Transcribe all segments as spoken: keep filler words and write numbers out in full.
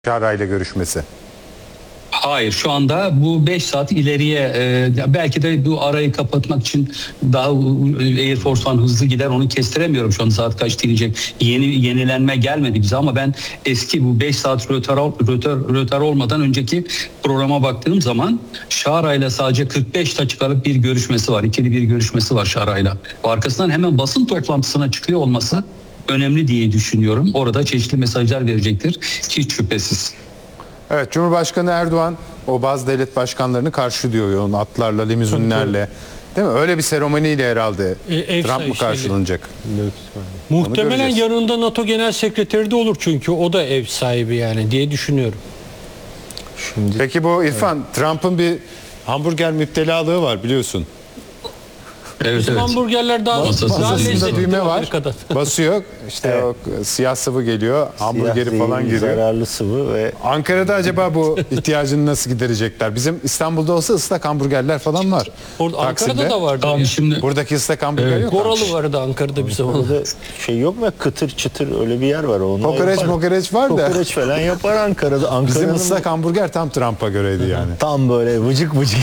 Şara ile görüşmesi. Hayır, şu anda bu beş saat ileriye e, belki de bu arayı kapatmak için daha Air Force One hızlı gider, onu kestiremiyorum şu an saat kaç diyecek. Yeni yenilenme gelmedi bize ama ben eski bu beş saat rötar, rötar, rötar olmadan önceki programa baktığım zaman Şara ile sadece kırk beş dakikalık bir görüşmesi var. İkili bir görüşmesi var Şara ile. Arkasından hemen basın toplantısına çıkıyor olması önemli diye düşünüyorum. Orada çeşitli mesajlar verecektir hiç şüphesiz. Evet, Cumhurbaşkanı Erdoğan o bazı devlet başkanlarını karşılıyor yoğun atlarla, limuzinlerle. Değil mi? Öyle bir seremoniyle herhalde E, Trump mı karşılanacak? Muhtemelen yanında NATO Genel Sekreteri de olur çünkü o da ev sahibi yani diye düşünüyorum. Şimdi, Peki bu İrfan, evet. Trump'ın bir hamburger müptelalığı var biliyorsun. Evet, Bizim evet. hamburgerler daha, daha lezzetli düğme var. Basıyor. İşte evet. O siyah sıvı geliyor. Hamburgeri siyah falan giriyor. Zararlı sıvı ve Ankara'da acaba bu ihtiyacını nasıl giderecekler? Bizim İstanbul'da olsa ıslak hamburgerler falan var. Orada Ankara'da da vardı. Tamam, şimdi buradaki ıslak hamburger evet. yok. Goralı vardı Ankara'da bir zaman. Şey yok mu? Kıtır çıtır öyle bir yer var. Kokoreç mokoreç var da. Kokoreç falan yapar Ankara'da. Ankara'nın bizim ıslak hamburger tam Trump'a göreydi yani. Tam böyle vıcık vıcık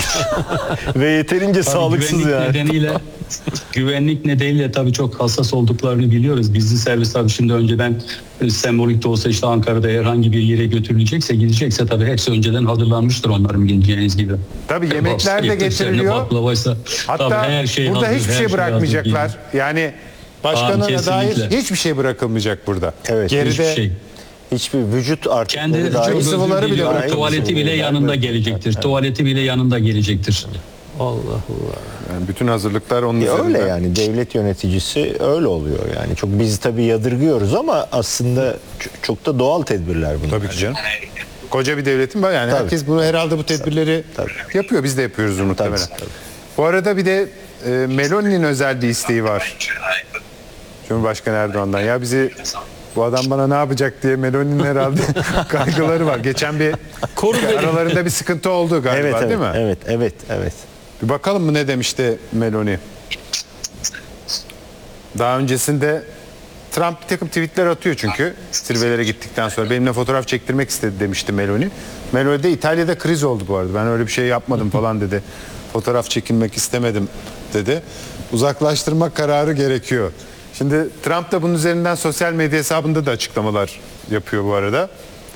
ve yeterince tabii sağlıksız güvenlik yani. Nedeniyle, güvenlik nedeniyle tabii çok hassas olduklarını biliyoruz. Gizli servis tabii şimdi önceden sembolik de olsa işte Ankara'da herhangi bir yere götürülecekse gidecekse tabii hepsi önceden hazırlanmıştır onların bildiğiniz gibi. Tabii yemekler de getiriliyor. Hatta her şey burada hazır, hiçbir şey bırakmayacaklar. Hazır. Yani başkanına dair hiçbir şey bırakılmayacak burada. Evet. Geride hiçbir şey. Hiçbir vücut artıkları dair. Vücut sıvıları bile bile tuvaleti bile yanında gelecektir. Evet. Tuvaleti bile yanında gelecektir. Allah Allah. Yani bütün hazırlıklar onun üzerinde. Öyle yani devlet yöneticisi öyle oluyor yani. Çok biz tabii yadırgıyoruz ama aslında çok da doğal tedbirler bunlar. Tabii ki canım. Koca bir devletin var yani tabii. Herkes bunu herhalde bu tedbirleri tabii. yapıyor. Biz de yapıyoruz muhtemelen. Tabii, tabii. Bu arada bir de e, Meloni'nin özel bir isteği var. Cumhurbaşkanı Erdoğan'dan. Ya bizi bu adam bana ne yapacak diye Meloni'nin herhalde kaygıları var. Geçen bir aralarında bir sıkıntı oldu galiba evet, evet, değil mi? Evet, evet, evet. Bir bakalım mı ne demişti Meloni? Daha öncesinde Trump bir takım tweetler atıyor çünkü zirvelere gittikten sonra benimle fotoğraf çektirmek istedi demişti Meloni. Meloni de İtalya'da kriz oldu bu arada. Ben öyle bir şey yapmadım falan dedi. Fotoğraf çekilmek istemedim dedi. Uzaklaştırma kararı gerekiyor. Şimdi Trump da bunun üzerinden sosyal medya hesabında da açıklamalar yapıyor bu arada.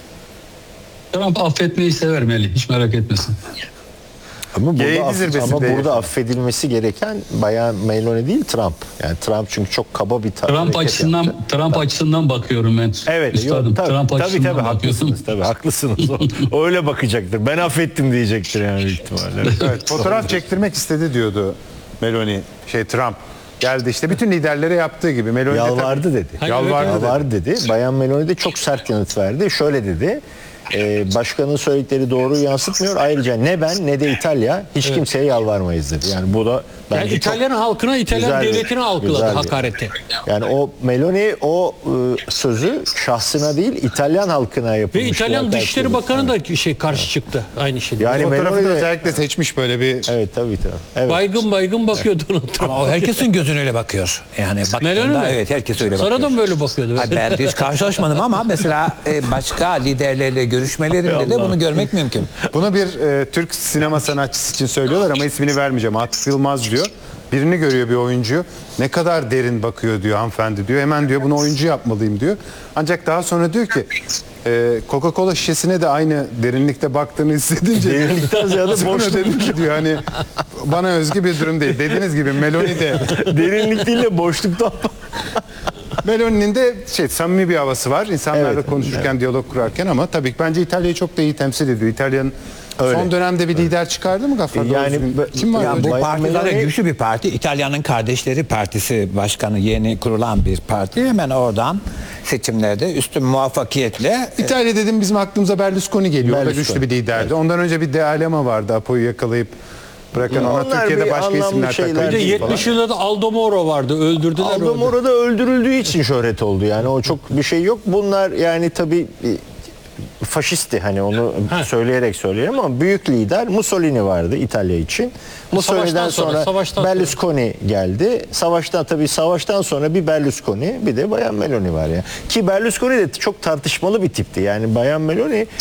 Trump affetmeyi sever Melih, hiç merak etmesin. Ama burada, aff- ama burada affedilmesi gereken bayağı Meloni değil Trump. Yani Trump çünkü çok kaba bir Trump açısından yaptı. Trump tabii. açısından bakıyorum ben. Evet, Üstadım, yok, tabii, Trump tabii, açısından tabii haklısınız tabii haklısınız. O, öyle bakacaktır. Ben affettim diyecektir yani ihtimalle. Evet, fotoğraf çektirmek istedi diyordu Meloni, şey Trump. Geldi işte bütün liderlere yaptığı gibi. Meloni Yalvardı tabii, dedi. Yalvardı, Yalvardı dedi. dedi. Bayan Meloni de çok sert yanıt verdi. Şöyle dedi. Ee, başkanın söyledikleri doğru yansıtmıyor. Ayrıca ne ben ne de İtalya hiç evet. kimseye yalvarmayız dedi. Yani bu da yani İtalyan halkına, İtalyan devletine algıladı hakareti. Yani o Meloni o e, sözü şahsına değil İtalyan halkına yapılmış. Ve İtalyan Dışişleri Bakanı da şey karşı çıktı aynı şeyde. Yani fotoğrafı da özellikle seçmiş böyle bir. Evet tabii tabii. Evet. Baygın baygın bakıyor Donald Trump. Ama o herkesin gözüne öyle bakıyor. Yani baktığında evet herkes öyle bakıyor. Sana da mı böyle bakıyordu? Hayır, ben hiç karşılaşmadım ama mesela başka liderlerle görüşmelerinde de bunu görmek mümkün. Bunu bir e, Türk sinema sanatçısı için söylüyorlar ama ismini vermeyeceğim. Atıf Yılmaz diyor. Birini görüyor bir oyuncuyu. Ne kadar derin bakıyor diyor hanımefendi diyor. Hemen diyor bunu oyuncu yapmalıyım diyor. Ancak daha sonra diyor ki e, Coca-Cola şişesine de aynı derinlikte baktığını hissedince derinlikten ziyade boş dedim ki diyor hani bana özgü bir durum değil. Dediğiniz gibi Meloni de derinlik değil de boşluktan Meloni'nin de şey samimi bir havası var. İnsanlarla evet, konuşurken, evet. diyalog kurarken ama tabii ki bence İtalya'yı çok da iyi temsil ediyor. İtalya'nın öyle. Son dönemde bir lider çıkardı mı Gaffar? Yani kim var? Yani bu partilere güçlü bir parti. İtalya'nın Kardeşleri Partisi Başkanı yeni kurulan bir parti. Hemen oradan seçimlerde üstün muvaffakiyetle. İtalya dedim bizim aklımıza Berlusconi geliyor. Berlusconi. O da güçlü bir liderdi. Evet. Ondan önce bir De Alema vardı. Apo'yu yakalayıp bırakan ona onlar Türkiye'de başka isimler takıldı. Bir de yetmiş yılda Aldo Moro vardı. Öldürdüler. Aldo Moro da öldürüldüğü için şöhret oldu. Yani o çok bir şey yok. Bunlar yani tabii faşisti, hani onu Ha. söyleyerek söylüyorum ama büyük lider Mussolini vardı İtalya için. Mussolini'den Savaştan sonra, sonra, savaştan sonra. Berlusconi geldi. Savaştan tabii savaştan sonra bir Berlusconi, bir de Bayan Meloni var ya. Ki Berlusconi de çok tartışmalı bir tipti. Yani Bayan Meloni